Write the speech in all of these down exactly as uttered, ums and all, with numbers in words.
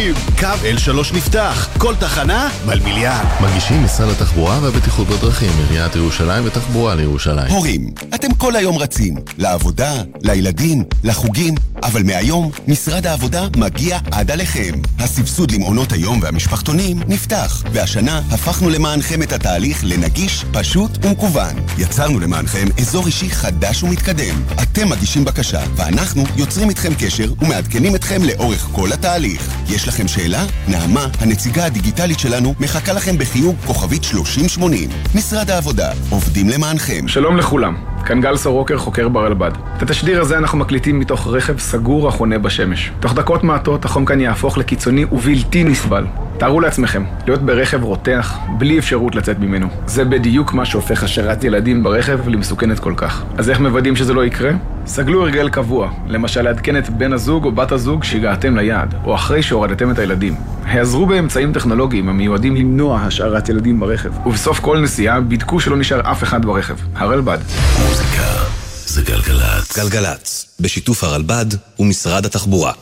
נוסעים. קו אל שלוש נפתח, כל תחנה מלמיליאן. מגישים משרד התחבורה והבטיחות בדרכים, עיריית ירושלים ותחבורה לירושלים. הורים, אתם כל היום רצים, לעבודה, לילדים, לחוגים, אבל מהיום משרד העבודה מגיע עד עליכם. הסבסוד למעונות היום והמשפחתונים נפתח, והשנה הפכנו למענכם את התהליך לנגיש, פשוט ומקוון. יצרנו למענכם אזור אישי חדש ומתקדם. אתם מגישים בקשה, ואנחנו יוצרים איתכם קשר ומעדכנים אתכם לאורך כל התהליך. יש לכם שאלה? נעמה, הנציגה הדיגיטלית שלנו, מחכה לכם בחיוג כוכבית שלושים שמונים. משרד העבודה, עובדים למענכם. שלום לכולם, כאן גל סורוקר, חוקר ברלב"ד. את התשדיר הזה אנחנו מקליטים מתוך רכב סגור החונה בשמש. תוך דקות מעטות החום כאן יהפוך לקיצוני ובלתי נסבל. תארו לעצמכם, להיות ברכב רותח, בלי אפשרות לצאת ממנו. זה בדיוק מה שהופך השארת ילדים ברכב למסוכנת כל כך. אז איך מוודאים שזה לא יקרה? סגלו הרגל קבוע, למשל לעדכן את בן הזוג או בת הזוג שהגעתם ליעד, או אחרי שהורדתם את הילדים. העזרו באמצעים טכנולוגיים המיועדים למנוע השארת ילדים ברכב. ובסוף כל נסיעה בדקו שלא נשאר אף אחד ברכב. הרלב"ד. מוזיקה זה גלגלץ. גלגלץ, בשיתוף הרלב"ד ומשרד התחבורה.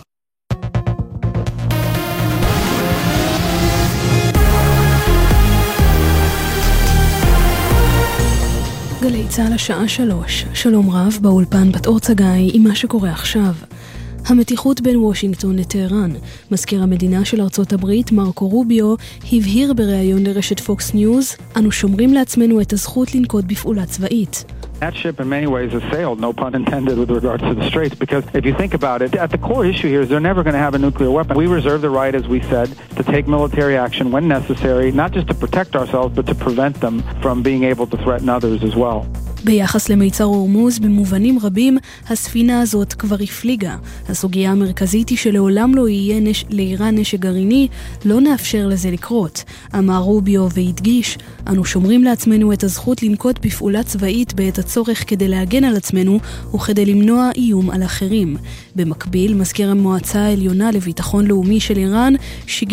גלי צהל השעה שלוש. שלום רב, באולפן בת אור צגאי עם מה שקורה עכשיו. המתיחות בין וושינגטון לטהרן. מזכיר המדינה של ארצות הברית, מרקו רוביו, הבהיר בריאיון לרשת פוקס ניוז, אנו שומרים לעצמנו את הזכות לנקוט בפעולה צבאית. That ship in many ways has sailed, no pun intended, with regards to the Straits, because if you think about it, at the core issue here is they're never going to have a nuclear weapon. We reserve the right, as we said, to take military action when necessary, not just to protect ourselves, but to prevent them from being able to threaten others as well. ביחס למיצר הורמוז, במובנים רבים, הספינה הזאת כבר הפליגה. הסוגיה המרכזית היא שלעולם לא יהיה נש... לאיראן נשק גרעיני, לא נאפשר לזה לקרות. אמר רוביו והדגיש, אנו שומרים לעצמנו את הזכות לנקוט בפעולה צבאית בעת הצורך כדי להגן על עצמנו וכדי למנוע איום על אחרים. במקביל, מזכיר המועצה העליונה לביטחון לאומי של איראן, שיגר